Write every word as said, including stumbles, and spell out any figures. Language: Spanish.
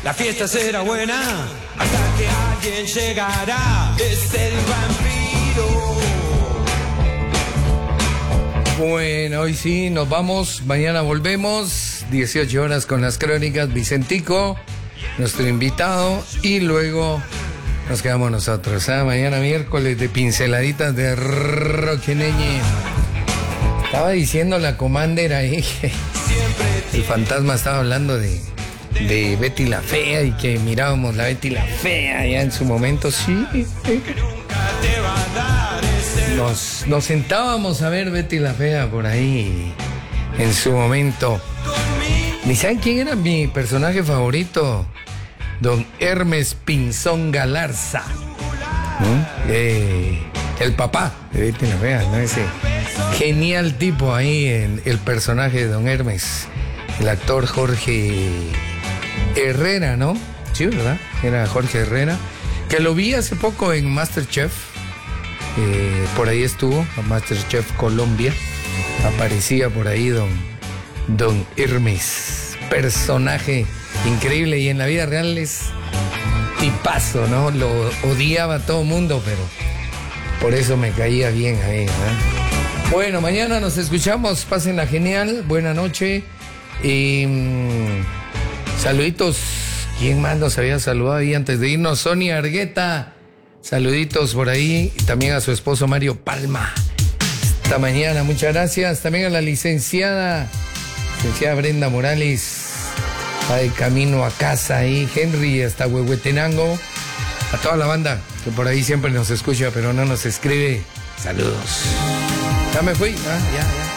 La fiesta será buena hasta que alguien llegará. Es el vampiro. Bueno, hoy sí, nos vamos. Mañana volvemos. dieciocho horas con las crónicas. Vicentico, nuestro invitado. Y luego nos quedamos nosotros. ¿eh? Mañana miércoles de pinceladitas de Roqueneñe. Estaba diciendo la Commander ahí que el fantasma estaba hablando de, de Betty la Fea y que mirábamos la Betty la Fea ya en su momento. Sí. Nos, nos sentábamos a ver Betty la Fea por ahí en su momento. ¿Ni saben quién era mi personaje favorito? Don Hermes Pinzón Galarza. ¿Mm? Eh, el papá de Betty la Fea, ¿no? Ese genial tipo ahí en el personaje de Don Hermes. El actor Jorge Herrera, ¿no? Sí, ¿verdad? Era Jorge Herrera. Que lo vi hace poco en MasterChef. Eh, por ahí estuvo, a MasterChef Colombia. Aparecía por ahí don, don Hermes. Personaje increíble. Y en la vida real es tipazo, ¿no? Lo odiaba a todo mundo, pero por eso me caía bien ahí, ¿no? Bueno, mañana nos escuchamos. Pásenla genial. Buena noche. Y mmm, saluditos. ¿Quién más nos había saludado ahí antes de irnos? Sonia Argueta. Saluditos por ahí. Y también a su esposo Mario Palma. Hasta mañana. Muchas gracias. También a la licenciada, licenciada Brenda Morales. Va de camino a casa ahí. Henry hasta Huehuetenango. A toda la banda que por ahí siempre nos escucha, pero no nos escribe. Saludos. Ya me fui. Ah, ya, ya.